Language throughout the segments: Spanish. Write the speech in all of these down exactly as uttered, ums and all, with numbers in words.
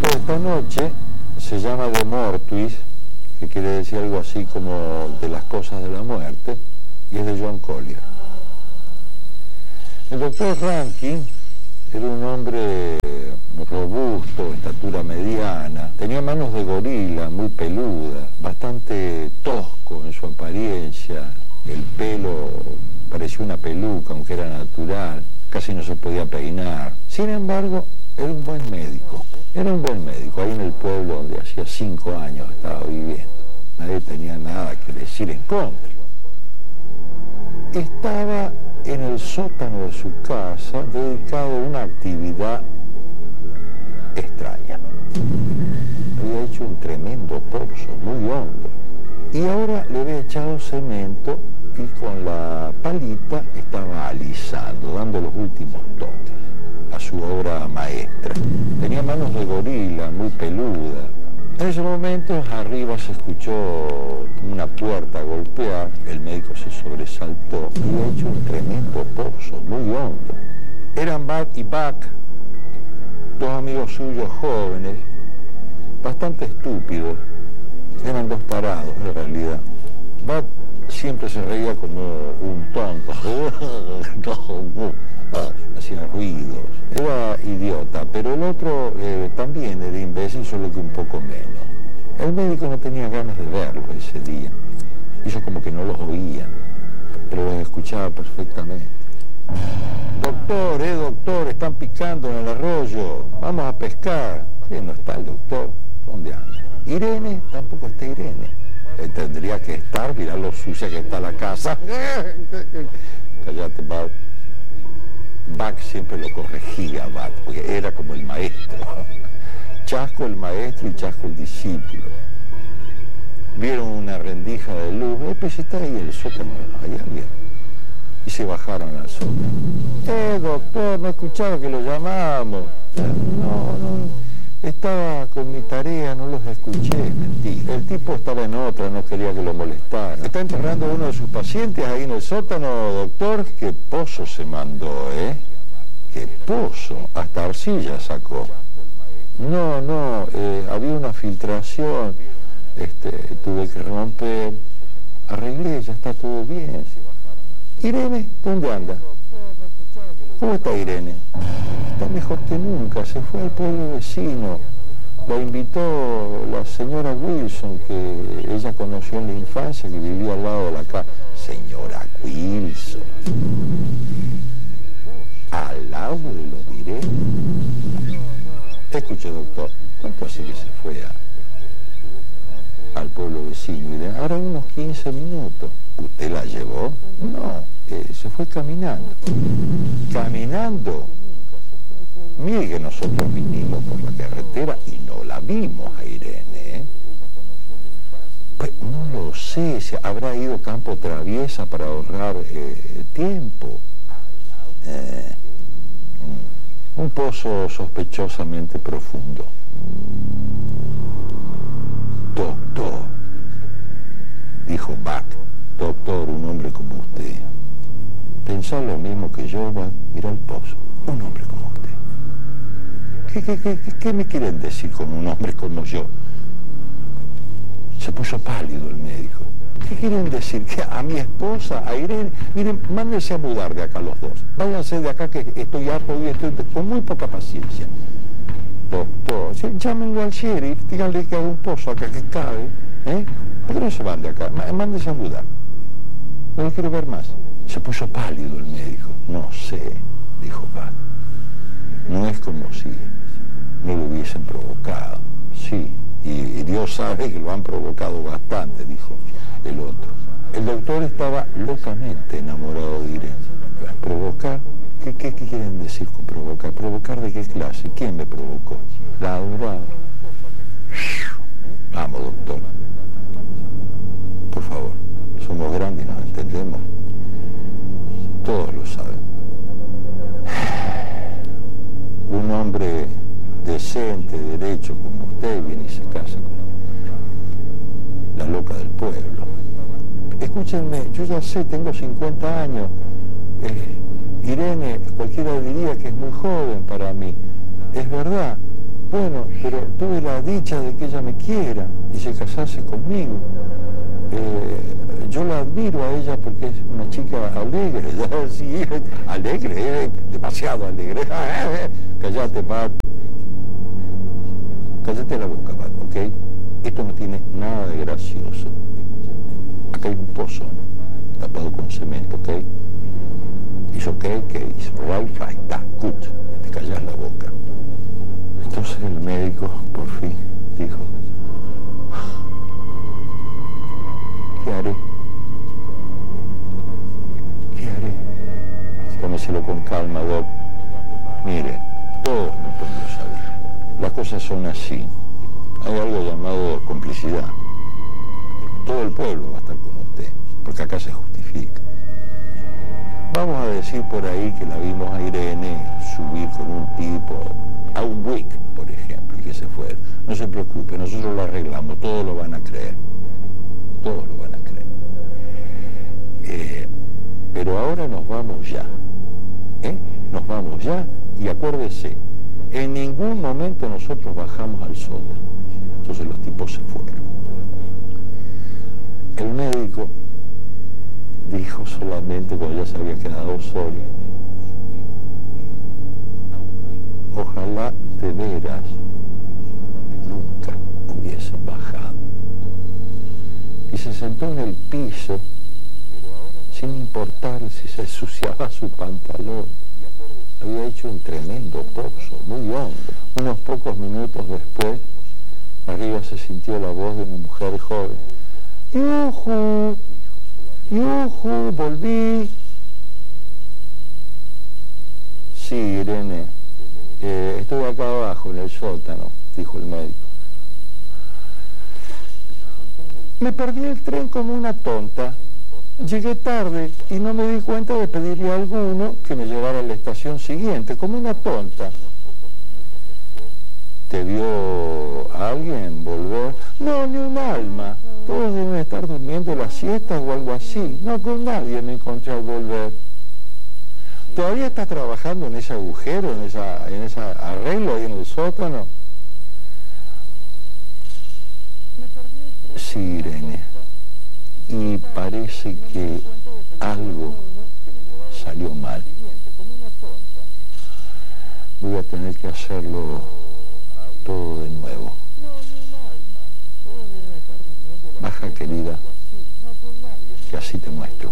de esta noche se llama De Mortuis, que quiere decir algo así como de las cosas de la muerte, y es de John Collier. El doctor Rankin era un hombre robusto, estatura mediana, tenía manos de gorila, muy peluda, bastante tosco en su apariencia, el pelo parecía una peluca, aunque era natural, casi no se podía peinar. Sin embargo, era un buen médico, era un buen médico, ahí en el pueblo donde hacía cinco años estaba viviendo. Nadie tenía nada que decir en contra. Estaba en el sótano de su casa dedicado a una actividad extraña. Había hecho un tremendo pozo, muy hondo, y ahora le había echado cemento y con la palita estaba alisando, dando los últimos toques a su obra maestra. Tenía manos de gorila, muy peluda. En ese momento arriba se escuchó una puerta golpear, el médico se sobresaltó y había hecho un tremendo pozo, muy hondo. Eran Buck y Buck, dos amigos suyos jóvenes, bastante estúpidos, eran dos tarados en realidad. Buck siempre se reía como un tonto, hacía ruidos, era idiota, pero el otro eh, también era imbécil, solo que un poco menos. El médico no tenía ganas de verlos ese día, hizo como que no los oía, pero los escuchaba perfectamente. Doctor, eh, doctor, están picando en el arroyo, vamos a pescar. Sí, no está el doctor, ¿dónde anda? Irene, tampoco está Irene. Eh, tendría que estar, mirá lo sucia que está la casa. Cállate, Bart. Buck siempre lo corregía a Bart, porque era como el maestro. Chasco el maestro y Chasco el discípulo. Vieron una rendija de luz, eh, pues está ahí el sótano, hay alguien. Y se bajaron al sótano. Eh, doctor, no escuchaba que lo llamábamos. No, no, estaba con mi tarea, no los escuché. Mentira. El tipo estaba en otra, no quería que lo molestara. Está enterrando a uno de sus pacientes ahí en el sótano, doctor. Qué pozo se mandó, ¿eh? Qué pozo. Hasta arcilla sacó. No, no, eh, había una filtración. Este, tuve que romper. Arreglé, ya está todo bien. Irene, ¿dónde anda? ¿Cómo está Irene? Está mejor que nunca, se fue al pueblo vecino. La invitó la señora Wilson, que ella conoció en la infancia, que vivía al lado de la casa. Señora Wilson. Al lado de lo diré. Escuche, doctor, ¿cuánto hace que se fue a, al pueblo vecino? Y de, ahora unos quince minutos. ¿Usted la llevó? No, eh, se fue caminando. ¿Caminando? Mire que nosotros vinimos por la carretera y no la vimos a Irene, ¿eh? Pues no lo sé, si habrá ido campo traviesa para ahorrar eh, tiempo. Eh, un pozo sospechosamente profundo. Doctor, dijo Buck. Doctor, un hombre como usted. Pensar lo mismo que yo, Buck, mira el pozo. Un hombre como usted. ¿Qué, qué, qué, qué me quieren decir con un hombre como yo? Se puso pálido el médico. ¿Qué quieren decir? Que a mi esposa, a Irene, miren, mándense a mudar de acá los dos. Váyanse de acá que estoy harto y estoy con muy poca paciencia. Doctor, sí, llámenlo al sheriff, díganle que hay un pozo acá que cabe, ¿eh? ¿Por qué no se van de acá? Mándense a mudar. No lo quiero ver más. Se puso pálido el médico. No sé, dijo Buck. No es como si no lo hubiesen provocado. Sí, y, y Dios sabe que lo han provocado bastante, dijo el otro. El doctor estaba locamente enamorado de Irene. ¿Provocar? ¿Qué, qué, qué quieren decir con provocar? ¿Provocar de qué clase? ¿Quién me provocó? La adoraba. Vamos, doctor. Por favor, somos grandes y nos entendemos. Todos lo saben. Un hombre decente, derecho como usted viene y se casa con la loca del pueblo. Escúchenme, yo ya sé, tengo cincuenta años. Eh, Irene, cualquiera diría que es muy joven para mí. Es verdad, Bueno, pero tuve la dicha de que ella me quiera y se casase conmigo. Eh, yo la admiro a ella porque es una chica alegre, sí, alegre, eh, demasiado alegre. Cállate, Pat. Cállate la boca, Pat, ¿ok? Esto no tiene nada de gracioso. Acá hay un pozo, ¿no? Tapado con cemento, ¿ok? It's okay, okay, it's right, right, that, good. Te callas la boca. Entonces el médico, por fin, dijo, ¿qué haré? ¿Qué haré? Tómeselo con calma, Doc. Mire, todos me podemos saber. Las cosas son así. Hay algo llamado complicidad. Todo el pueblo va a estar con usted, porque acá se justifica. Vamos a decir por ahí que la vimos a Irene subir con un tipo a un Wick, por ejemplo, y que se fuera. No se preocupe, nosotros lo arreglamos, todos lo van a creer. Todos lo van a creer. Eh, pero ahora nos vamos ya. ¿eh? Nos vamos ya y acuérdese, en ningún momento nosotros bajamos al sótano. Entonces los tipos se fueron. El médico dijo solamente cuando ya se había quedado solo, ojalá de veras nunca hubiesen bajado. Y se sentó en el piso sin importar si se ensuciaba su pantalón. Había hecho un tremendo pozo, muy hondo. Unos pocos minutos después, arriba se sintió la voz de una mujer joven. ¡Yujú! ¡Yujú! ¡Volví! Sí, Irene, eh, estoy acá abajo en el sótano, dijo el médico. Me perdí el tren como una tonta. Llegué tarde y no me di cuenta de pedirle a alguno que me llevara a la estación siguiente, como una tonta. ¿Te vio alguien volver? No, ni un alma. Todos deben estar durmiendo la siesta o algo así. No, con nadie me encontré al volver. ¿Todavía estás trabajando en ese agujero, en esa, en ese arreglo ahí en el sótano? Sí, Irene. Y parece que algo salió mal. Voy a tener que hacerlo todo de nuevo. Baja, querida, que así te muestro.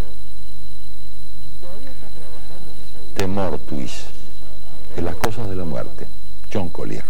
De Mortuis, de las cosas de la muerte, John Collier.